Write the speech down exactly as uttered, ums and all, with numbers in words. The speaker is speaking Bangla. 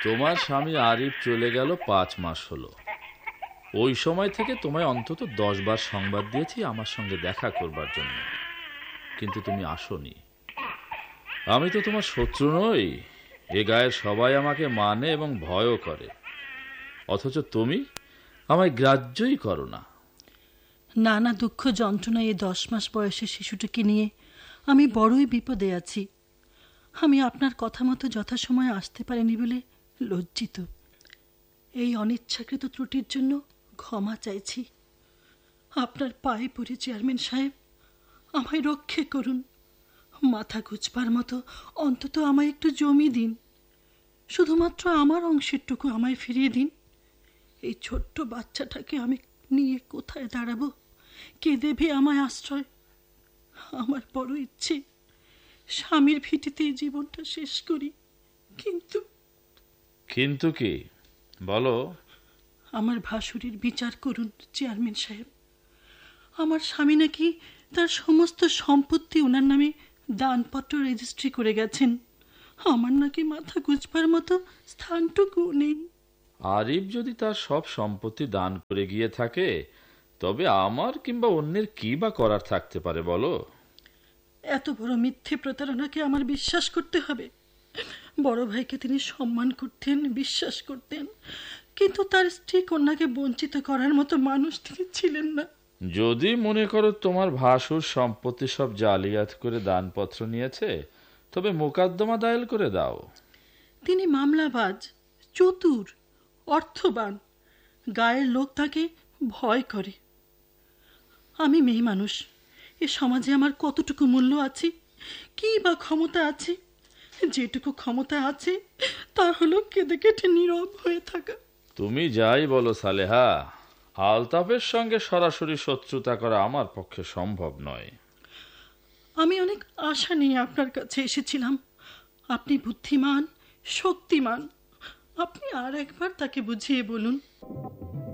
তোমার স্বামী আরিফ চলে গেল পাঁচ মাস হলো। ওই সময় থেকে তোমায় অন্তত দশ বার সংবাদ দিয়েছি আমার সঙ্গে দেখা করবার জন্য, কিন্তু তুমি আসোনি। আমি তো তোমার শত্রু নই, এ গায়ের সবাই আমাকে মানে এবং ভয়ও করে, অথচ তুমি আমায় গ্রাহ্যই করো না। নানা দুঃখ যন্ত্রণা এই দশ মাস বয়সের শিশুটিকে নিয়ে আমি বড়ই বিপদে আছি। আমি আপনার কথা মতো যথাসময়ে আসতে পারিনি বলে লজ্জিত। এই অনিচ্ছাকৃত ত্রুটির জন্য ক্ষমা চাইছি। আপনার পায়ে পড়ে চেয়ারম্যান সাহেব, আমায় রক্ষে করুন। মাথা গুজবার মতো অন্তত আমায় একটু জমি দিন। শুধুমাত্র আমার অংশেরটুকু আমায় ফিরিয়ে দিন। এই ছোট্ট বাচ্চাটাকে আমি নিয়ে কোথায় দাঁড়াবো? কে দেবে আমায় আশ্রয়? আমার বড় ইচ্ছে স্বামীর ভিটেতে এই জীবনটা শেষ করি, কিন্তু কিন্তু কি বলো? আমার ভাসুরের বিচার করুন চেয়ারম্যান সাহেব। আমার স্বামী নাকি তার সমস্ত সম্পত্তি ওনার নামে দানপত্র রেজিস্ট্রি করে গেছেন। আমার নাকি মাথা গুজবার মতো স্থানটুকু নেই। আরিফ যদি তার সব সম্পত্তি দান করে গিয়ে থাকে, তবে আমার কিংবা অন্যের কি বা করার থাকতে পারে বলো? এত বড় মিথ্যে প্রতারণাকে আমার বিশ্বাস করতে হবে? বড় ভাইকে তিনি সম্মান করতেন, বিশ্বাস করতেন, কিন্তু তার স্ত্রী কন্যাকে বঞ্চিত করার মতো মানুষ তিনি ছিলেন না। যদি মনে করো তোমার ভাসুর সম্পত্তি সব জালিয়াত করে দানপত্র নিয়েছে, তবে মোকদ্দমা দায়ের করে দাও। তিনি মামলাবাজ, চতুর, অর্থবান। গায়ের লোক তাকে ভয় করে। আমি মেয়ে মানুষ, এ সমাজে আমার কতটুকু মূল্য আছে, কি বা ক্ষমতা আছে? যেটুকু ক্ষমতা আছে তা হলো কেঁদে কেটে নীরব হয়ে থাকা। তুমি যাই বলো সালেহা, আলতাফের সঙ্গে সরাসরি শত্রুতা করা আমার পক্ষে সম্ভব নয়। আমি অনেক আশা নিয়ে আপনার কাছে এসেছিলাম। আপনি বুদ্ধিমান, শক্তিমান। আপনি আর একবার তাকে বুঝিয়ে বলুন।